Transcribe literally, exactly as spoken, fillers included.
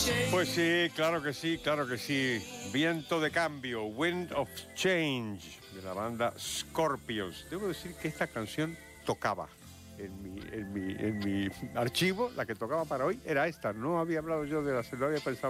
Pues sí, claro que sí, claro que sí. Viento de cambio, Wind of Change, de la banda Scorpions. Debo decir que esta canción tocaba en mi, en mi, en mi archivo, la que tocaba para hoy era esta. No había hablado yo de la, no había pensado